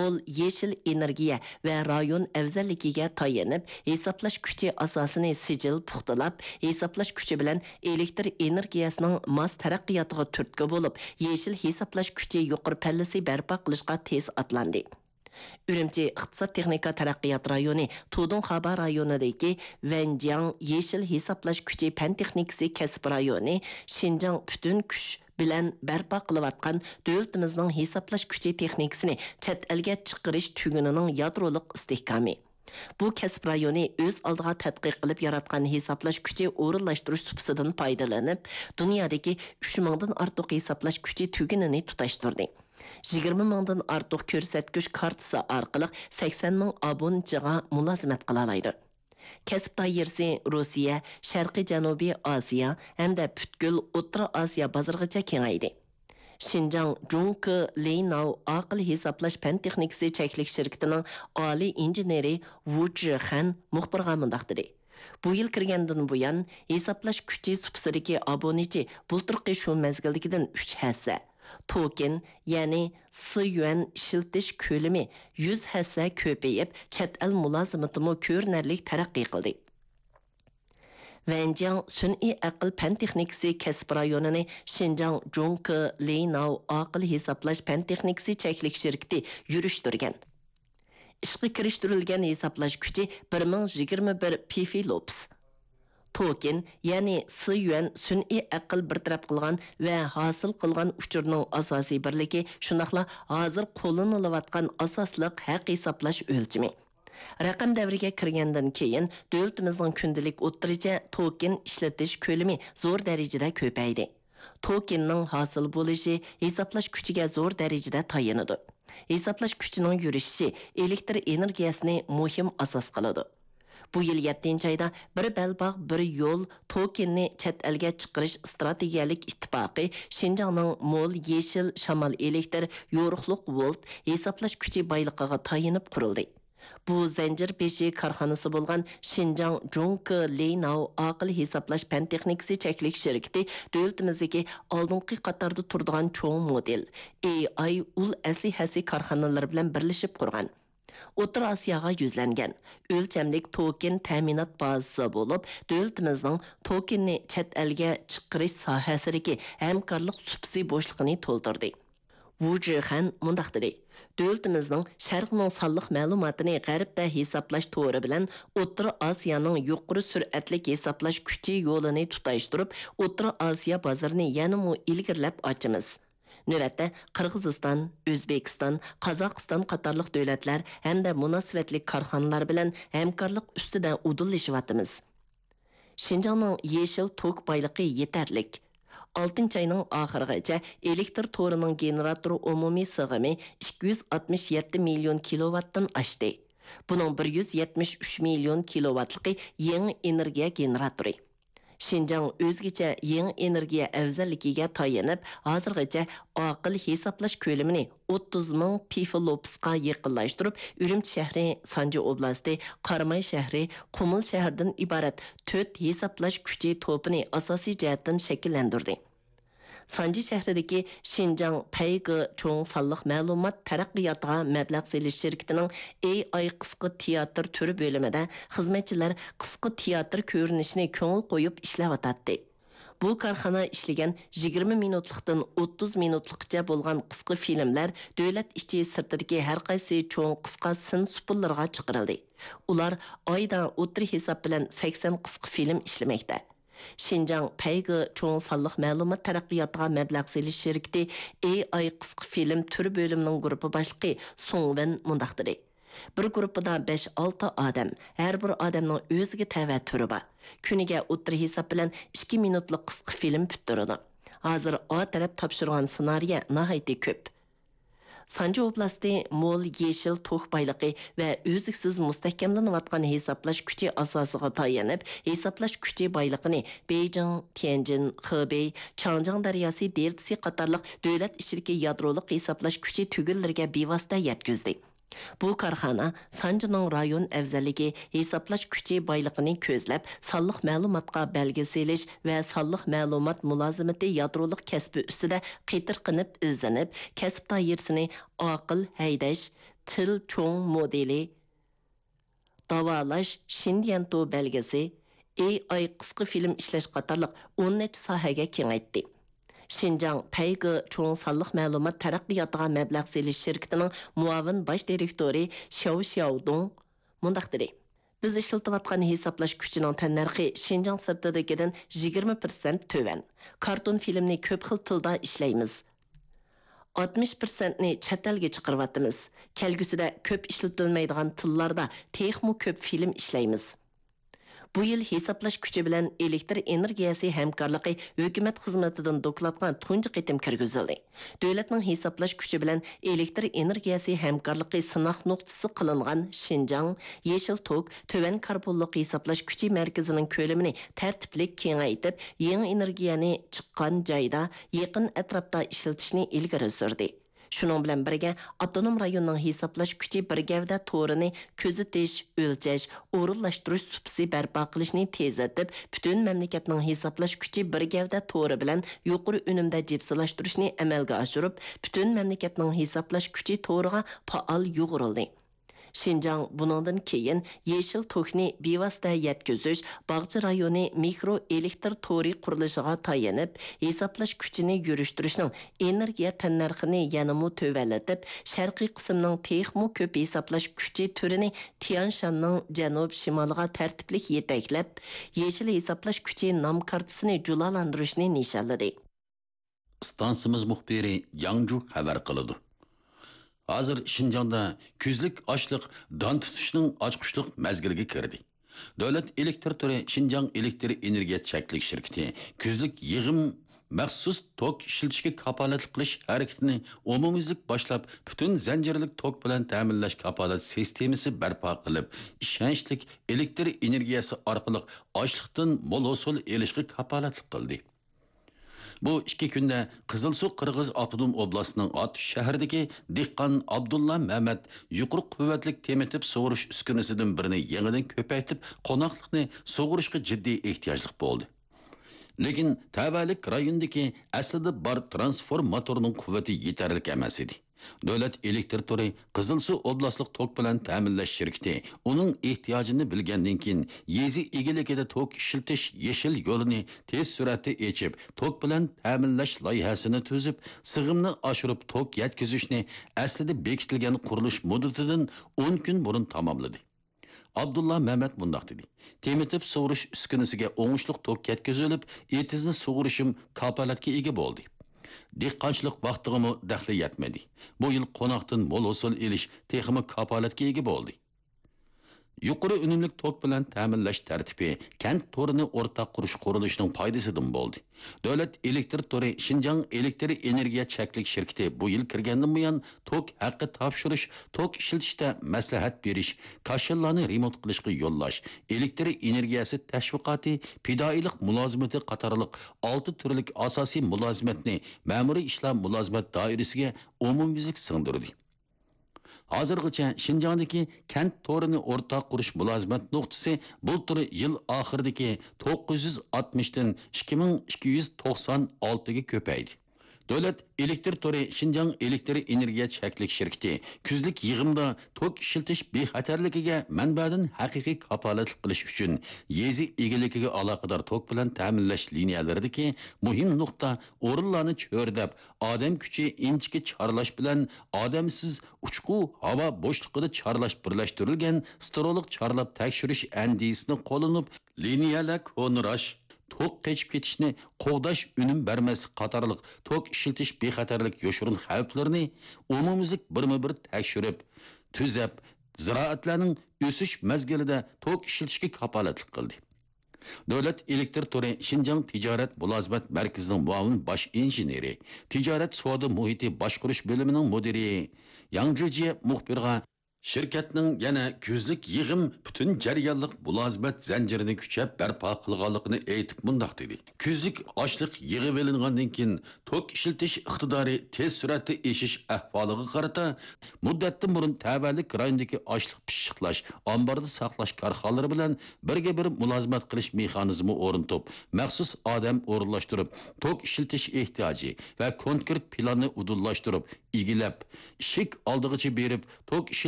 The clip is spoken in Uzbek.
mo'l yeşil energiya va rayon afzalligiga tayanib, hisoblash kuchi asosini sijil puxtalab, hisoblash kuchi bilan elektr energiyasining mos taraqqiyotiga turtki bo'lib, yeşil hisoblash kuchi yuqori pallasi barpo qilishga tez atlandi. Ürümçi İqtisad Texnika Taraqqiyot rayoni Tudun Xaba rayonidagi Venjiang yeşil hisoblash kuchi pan texnikasi kasb rayoni Xinjiang butun kuch bilan barpo qilayotgan davlatimizning hisoblash kuchi texnikasini chet elga chiqarish tugunining yadroliq istehkomi. Bu kasb rayoni o'z oldiga tadqiq qilib yaratgan hisoblash kuchi o'rinlashtirish subsididan foydalanib, dunyodagi 3000 dan ortiq hisoblash kuchi tugunini tutashtirdi. 20 mingdan ortiq ko'rsatgich kartasi orqali 80 ming obunachiga mulozimat qila oladi. Kasb doirasi Rossiya, Sharqiy Janubiy Osiyo hamda butkul O'rta Osiyo bozorigacha kengaydi. Xinjiang Zhongke Leinao aql hisoblash pan texnikasi cheklik shirkatining oliy injeneri Wu Zhixan muxbirga mundaq dedi. Bu yil kirgandan buyon hisoblash kuchi subsidiki obunachi bultirqi shu mezgildagidan 3 hassa. Token, ya'ni S-yuan ishiltish ko'lami 100 hassa ko'payib, chet el mulozimatimi ko'rinarli taraqqiy qildi. Venjiang sun'iy aql pan texnikasi kasb rayonini Xinjiang Zhongke Leinao aql hisoblash pan texnikasi cheklik shirkati yurishtirgan. Ishga kirishtirilgan hisoblash kuchi 1021 piflops. Token, ya'ni S-yuan sun'iy aql bartaraf qilgan va hosil qilgan uchurning asosiy birligi, shundoqla hozir qo'llanilayotgan asosliq haq hisoblash o'lchami. Raqam davriga kirgandan keyin davlatimizning kundalik o'ttiricha token ishlatish ko'lami zo'r darajada ko'paydi. Tokenning hosil bo'lishi hisoblash kuchiga zo'r darajada tayanadi. Hisoblash kuchining yurishi elektr energiyasini muhim asos qiladi. Bu yil 7-oyda bir balbaq bir yo'l tokenni chet elga chiqarish strategiyalik ittifoqi Xinjiangning mo'l yeşil shamol elektr yo'riqliq volt hisoblash kuchi boyligiga tayanib qurildi. Bu zanjir beshi korxonasi bo'lgan Xinjiang Zhongke Leinao aql hisoblash pan texnikasi cheklik shirkati davlatimizdagi oldingi qatorda turadigan cho'ng model AI ul aslihasi korxonalari bilan birlashib qurgan. O'rta Osiyoga yuzlangan o'lchamlik token ta'minot bazasi bo'lib, davlatimizning tokenni chet elga chiqarish sohasidagi hamkorlik subsidiya bo'shligini to'ldirdi. Wu Zhixan mundaq dedi. Davlatimizning sharqning sonliq ma'lumotini g'arbda hisoblash to'ri bilan O'rta Osiyoning yuqori sur'atli hisoblash kuchi yo'lini tutashtirib, O'rta Osiyo bozorini yanada ilgirlab ochamiz. Növətdə Qırğızistan, Özbekistan, Qozog'iston qatorliq davlatlar hamda munosabatli korxonalar bilan hamkorlik ustida udullashyapmiz. Xinjiangning yeşil tok boyligi yetarlik. 6-oyning oxirigacha elektr torining generatori umumiy sig'imi 267 million kilovatdan oshdi. Buning 173 million kilovatligi yangi energiya generatori. Xinjiang o'zgacha yangi energiya afzalligiga tayanib, hozirgacha aql hisoblash ko'lamini 30 ming piflopsga yaqinlashtirib, Urumchi shahri, Sanji oblasti, Qarmay shahri, Qumul shahridan iborat 4 hisoblash kuchi to'pini asosiy jihatdan shakllantirdi. Sanji shahridagi Xinjiang Payge cho'ng sonliq ma'lumot taraqqiyotiga mablag' selish shirkatining AI qisqa teatr turi bo'limida xizmatchilar qisqa teatr ko'rinishini ko'ngil qo'yib ishlayotdi. Bu korxona ishlagan 20 minutlikdan 30 minutlikcha bo'lgan qisqa filmlar davlat ichi sirtidagi har qaysi cho'ng qisqa sin supullarga chiqarildi. Ular oyda o'tir hisob bilan 80 qisqa film ishlamoqda. Xinjiang Payge cho'ng sonliq ma'lumot taraqqiyotiga mablag' selish shirkati AI qisqa film turi bo'limining guruhi boshlig'i Songwen mundaq dedi. Bir guruhida 5-6 odam, har bir odamning o'ziga tava turi bor. Kuniga o'tir hisob bilan 2 minutlik qisqa film bitiradi. Hozir o taraf topshirgan ssenariy nihoyatda ko'p. Sanji oblasti mo'l yeşil tok boyligi va o'ziksiz mustahkamlanayotgan hisoblash kuchi asosiga tayanib, hisoblash kuchi boyligini Beijing, Tianjin, Hebei, Changjiang daryosi deltasi qatorliq davlat ishidagi yadroliq hisoblash kuchi tugullarga bevosita yetkazdi. Bu korxona Sanjining rayon afzalligi hisoblash kuchi boyligini ko'zlab, sonliq ma'lumotga belgi selish va sonliq ma'lumot mulozimati yadroliq kasbi ustida qitirqinib izlanib, kasb doirasini aql haydash, til cho'ng modeli, davalash Shindianto belgisi, AI qisqa film ishlash qatorliq 10 necha sohaga kengaytdi. Şinjan Paygi cho'ng sonliq ma'lumot taraqqiyotiga mablag' selish shirkatining muavin bosh direktori Xiao Xiaodong mundaq dedi. Biz ishlatayotgan hisoblash kuchining tannarxi Şinjan sirtidagidan 20% tövan. Karton filmni ko'p xil tilda ishlaymiz. 60%ni chet elga chiqaryapmiz. Kelgusida ko'p ishlatilmaydigan tillarda texmo ko'p film ishlaymiz. Bu yil hisoblash kuchi bilan elektr energiyasi hamkorligi hukumat xizmatidan dokladgan tunji qitim kirgizildi. Davlatning hisoblash kuchi bilan elektr energiyasi hamkorligi sinoq nuqtasi qilingan Şinjan Yeşil tok töven karbonliq hisoblash kuchi markazining ko'lamini tartiblik kengaytib, yangi energiyani chiqqan joyda yaqin atrofda ishlatishni ilgari surdi. Şunun bilan birga avtonom rayonning hisoblash kuchi bir gavda to'rini kuzatish, o'lchash, o'rinlashtirish supsi barpo qilishni tezlatib, butun mamlakatning hisoblash kuchi bir gavda to'ri bilan yuqori unumda jipsilashtirishni amalga oshirib, butun mamlakatning hisoblash kuchi to'riga faol yo'g'rildi. Şinjan bunundan keyin yeşil tokni bevosita yetkazish Bağcı rayoni mikro elektr to'ri qurilishiga tayanib, hisoblash kuchini yurishtirishning energiya tannarxini yanamı tövalatib, sharqiy qismning texmo ko'p hisoblash kuchi turini Tianshanning janub shimoliga tartiblik yetaklab, yeşil hisoblash kuchi nom kartasini julalantirishni nishonladi. Stansimiz muxbiri Yangju xabar qiladi. Hazır Şinjan'da küzlük açlık, dan tutuşning açqışlıq mezgilge kirdi. Davlat elektr türü Şinjan elektri energiya çeklik şirketi küzlük yığım maxsus tok ishlatishga kapolatlik qilish harakatini umumiylik boshlab, butun zanjirlik tok bilan ta'minlash kapolat sistemasi barpo qilib, ishonchli elektr energiyasi orqali ochliqdan mo'l hosil olishga kapolatlik qildi. Bu iki günde Qızılsu Qırgız Avtonom Oblastı'nın Atuş şəhərdəki dehqan Abdullah Mehmet yuqori quvvetlik temetip soğuruş üskünəsindən birini yenidən köpəytib, qonaqlıqni soğuruşqa ciddi ehtiyaclıq bo'ldi. Lekin tavallik rayondaki aslida bar transformatorning quvvati yetarlik emas edi. Davlat elektr to'ri Qızılsu Oblastlik tok bilan ta'minlash shirkati uning ehtiyojini bilgandan keyin yezi egiligida tok ishiltish yeshil yo'lini tez suratda echib, tok bilan ta'minlash loyihasini tuzib, sig'imni oshirib tok yetkazishni aslida bekitilgan qurilish muddatidan 10 kun burun tamomladi. Abdullah Mehmet bundaq dedi. Temitib so'g'irish uskunasiga o'ngishliq tok yetkazilib, etizni so'g'irishim kapolatga ega bo'ldi. Dehqonchilik vaqtig'imi daxli yetmedi. Bu yil qo'noqdan mo'l hosil elish texmi kapolatga ega bo'ldi. Yuqori unumlik tok bilan ta'minlash tartibi kent to'rini o'rtaq qurish qurilishining foydasidan bo'ldi. Davlat elektr to'ri Şinjan elektr energiya cheklik shirkati bu yil kirgandan buyon tok haqqi topshirish, tok ishlatishda maslahat berish, kashillarni remont qilishga yo'llash, elektr energiyasi tashviqoti, fidoilik mulozimati qatorliq 6 turlik asosiy mulozimatni ma'muriy ishlar mulozimat doirasiga umumiylik singdirdi. Hozirgacha Şinjandagi kent to'rini o'rtaq qurish mulozimat nuqtasi bultur yil oxiridagi 960 dan 2296 ga ko'paydi. Davlat elektr to'ri Şinjan elektr energiya cheklik shirkati kuzlik yig'imda tok ishiltish bexatarligiga manbadan haqiqiy kapolatlik qilish uchun yezi egiligiga aloqador tok bilan ta'minlash liniyalaridagi muhim nuqta o'rinlarni cho'rdab, odam kuchi inchki chorlash bilan odamsiz uchqu havo bo'shliqida chorlash birlashtirilgan strolog chorlab tekshirish andisini qo'llanib, liniyalar qo'nirash tok keçip ketishni qo'g'dash unum bermas qatorliq tok ishiltish bexatarlik yoshurun xavflarini umumiylik birma-bir tekshirib, tuzab, ziroatlarning o'sish mezgilida tok ishiltishga kapolatlik qildi. Davlat elektr to'ri Şinjan tijorat mulozimat markazining muavin bosh injeneri, tijorat savdo muhiti boshqarish bo'limining mudiri Yang Zhejiye muxbirga Şirketning yana ko'zlik yig'im butun jarayonlik mulozimat zanjirini kuchab barpo qilganligini aytib mundoq dedi. Ko'zlik ochliq yig'ib olingandan keyin tok ishlatish iqtidori tez sur'atda eshish ahvoliga qarata muddatdan burun tavallik rayondagi ochliq pishiqlash, omborda saqlash korxonalari bilan birga bir mulozimat qilish mexanizmi o'rnatib, maxsus odam o'rinlashtirib, tok ishlatish ehtiyoji va konkret planni udunlashtirib, igilab, ishik oldig'icha berib, tok